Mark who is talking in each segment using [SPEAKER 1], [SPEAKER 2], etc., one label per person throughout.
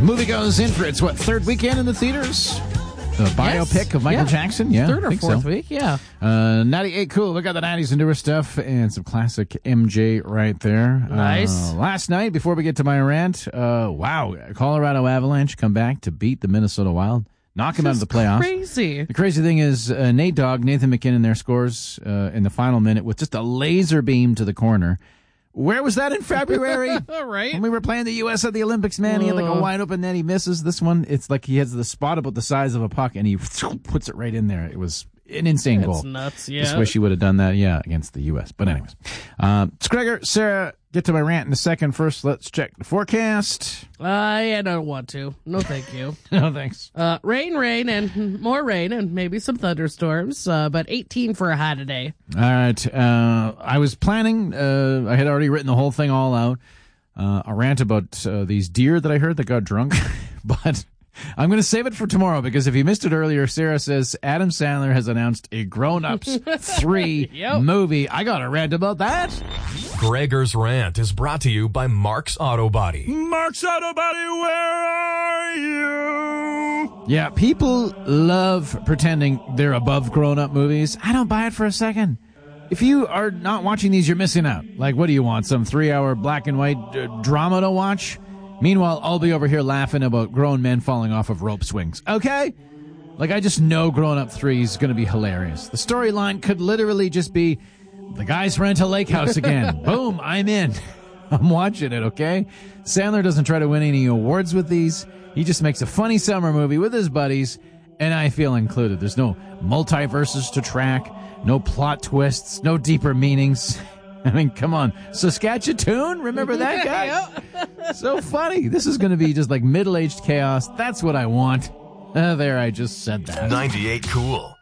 [SPEAKER 1] movie goes in for its, third weekend in the theaters? The biopic of Michael Jackson? Yeah.
[SPEAKER 2] Third or fourth week, yeah.
[SPEAKER 1] 98 Cool. We got the 90s and newer stuff and some classic MJ right there.
[SPEAKER 2] Nice.
[SPEAKER 1] Last night, before we get to my rant, Colorado Avalanche come back to beat the Minnesota Wild. Knock him out of the playoffs.
[SPEAKER 2] Crazy.
[SPEAKER 1] The crazy thing is Nathan McKinnon there scores in the final minute with just a laser beam to the corner. Where was that in February?
[SPEAKER 2] Right.
[SPEAKER 1] When we were playing the U.S. at the Olympics, man, he had like a wide open net. He misses this one. It's like he has the spot about the size of a puck, and he puts it right in there. It was an insane goal.
[SPEAKER 2] That's nuts, yeah.
[SPEAKER 1] Just wish he would have done that, against the U.S. But anyways. It's Gregor, Sarah, get to my rant in a second. First, let's check the forecast.
[SPEAKER 2] I don't want to. No, thank you.
[SPEAKER 1] No, thanks.
[SPEAKER 2] Rain, and more rain, and maybe some thunderstorms, but 18 for a high today.
[SPEAKER 1] All right. I was planning, I had already written the whole thing all out, a rant about these deer that I heard that got drunk, but I'm going to save it for tomorrow because if you missed it earlier, Sarah says Adam Sandler has announced a Grown Ups 3 movie. I got a rant about that.
[SPEAKER 3] Gregor's Rant is brought to you by Mark's Auto Body.
[SPEAKER 1] Mark's Auto Body, where are you? Yeah, people love pretending they're above grown-up movies. I don't buy it for a second. If you are not watching these, you're missing out. Like, what do you want, some 3-hour black and white drama to watch? Meanwhile, I'll be over here laughing about grown men falling off of rope swings. Okay? Like, I just know Grown Up 3 is going to be hilarious. The storyline could literally just be, the guys rent a lake house again. Boom, I'm in. I'm watching it, okay? Sandler doesn't try to win any awards with these. He just makes a funny summer movie with his buddies, and I feel included. There's no multiverses to track, no plot twists, no deeper meanings. I mean, come on. Saskatchewan? Remember that guy? So funny. This is going to be just like middle-aged chaos. That's what I want. There, I just said that.
[SPEAKER 3] 98 Cool.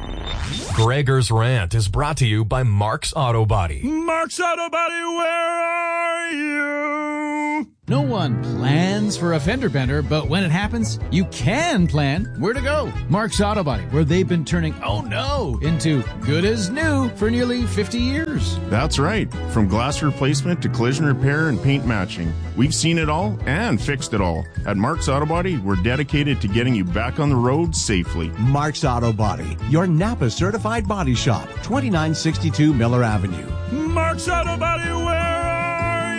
[SPEAKER 3] Gregor's Rant is brought to you by Mark's Auto Body.
[SPEAKER 1] Mark's Auto Body, where are you? No one plans for a fender bender, but when it happens, you can plan where to go. Mark's Auto Body, where they've been turning oh no into good as new for nearly 50 years.
[SPEAKER 4] That's right. From glass replacement to collision repair and paint matching, we've seen it all and fixed it all. At Mark's Auto Body, we're dedicated to getting you back on the road safely.
[SPEAKER 5] Mark's Auto Body, your Napa certified body shop, 2962 Miller Avenue.
[SPEAKER 1] Mark's Auto Body, where are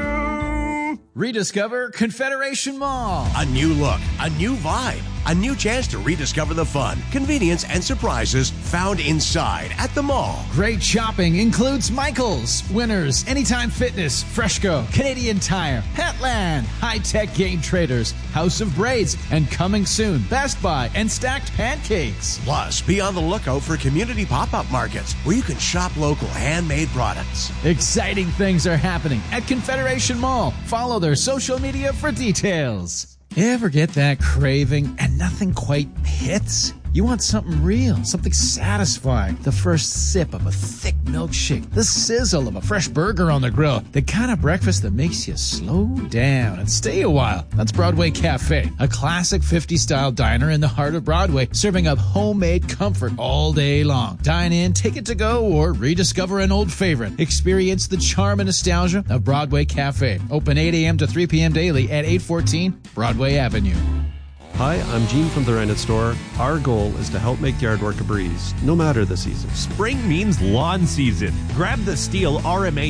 [SPEAKER 1] you? Rediscover Confederation Mall.
[SPEAKER 5] A new look, a new vibe, a new chance to rediscover the fun, convenience, and surprises found inside at the mall.
[SPEAKER 1] Great shopping includes Michael's, Winners, Anytime Fitness, Freshco, Canadian Tire, Petland, High Tech Game Traders, House of Braids, and coming soon, Best Buy and Stacked Pancakes.
[SPEAKER 5] Plus, be on the lookout for community pop-up markets where you can shop local handmade products.
[SPEAKER 1] Exciting things are happening at Confederation Mall. Follow their social media for details. Ever get that craving and nothing quite hits? You want something real, something satisfying. The first sip of a thick milkshake, the sizzle of a fresh burger on the grill, the kind of breakfast that makes you slow down and stay a while. That's Broadway Cafe, a classic 50s-style diner in the heart of Broadway, serving up homemade comfort all day long. Dine in, take it to go, or rediscover an old favorite. Experience the charm and nostalgia of Broadway Cafe. Open 8 a.m. to 3 p.m. daily at 814 Broadway Avenue.
[SPEAKER 6] Hi, I'm Gene from The Rented Store. Our goal is to help make yard work a breeze, no matter the season.
[SPEAKER 7] Spring means lawn season. Grab the Steel RMA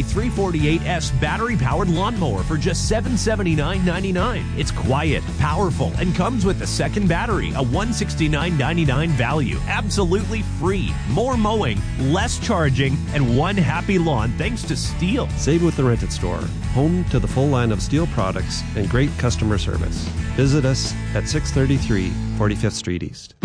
[SPEAKER 7] 348S battery-powered lawnmower for just $779.99. It's quiet, powerful, and comes with a second battery, a $169.99 value. Absolutely free. More mowing, less charging, and one happy lawn thanks to Steel.
[SPEAKER 6] Save with The Rented Store, home to the full line of Steel products and great customer service. Visit us at 633 45th Street East.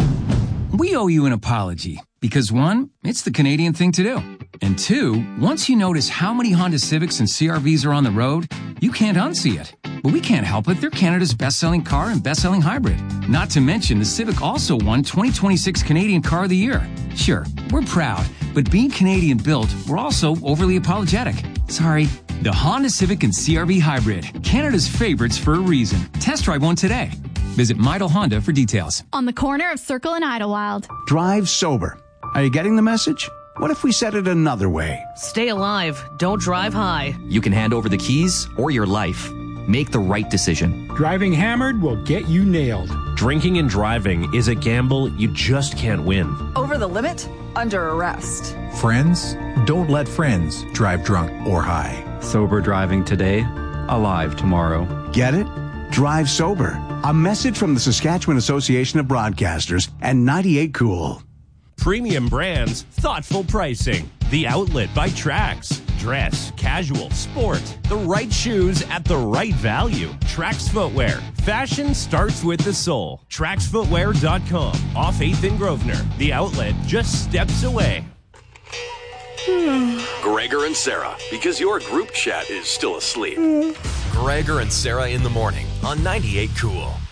[SPEAKER 8] We owe you an apology because, one, it's the Canadian thing to do. And two, once you notice how many Honda Civics and CRVs are on the road, you can't unsee it. But we can't help it. They're Canada's best-selling car and best-selling hybrid. Not to mention, the Civic also won 2026 Canadian Car of the Year. Sure, we're proud, but being Canadian-built, we're also overly apologetic. Sorry. The Honda Civic and CRV Hybrid, Canada's favorites for a reason. Test drive one today. Visit Midel Honda for details.
[SPEAKER 9] On the corner of Circle and Idlewild.
[SPEAKER 5] Drive sober. Are you getting the message? What if we said it another way?
[SPEAKER 10] Stay alive. Don't drive high.
[SPEAKER 11] You can hand over the keys or your life.
[SPEAKER 10] Make the right decision.
[SPEAKER 11] Driving hammered will get you nailed.
[SPEAKER 7] Drinking and driving is a gamble you just can't win.
[SPEAKER 12] Over the limit? Under arrest.
[SPEAKER 13] Friends, don't let friends drive drunk or high.
[SPEAKER 14] Sober driving today, alive tomorrow.
[SPEAKER 15] Get it? Drive sober. A message from the Saskatchewan Association of Broadcasters and 98 Cool.
[SPEAKER 7] Premium brands, thoughtful pricing. The Outlet by Trax. Dress, casual, sport. The right shoes at the right value. Trax Footwear. Fashion starts with the soul. TraxFootwear.com. Off 8th and Grosvenor. The Outlet just steps away.
[SPEAKER 5] Gregor and Sarah, because your group chat is still asleep.
[SPEAKER 3] Gregor and Sarah in the morning on 98 Cool.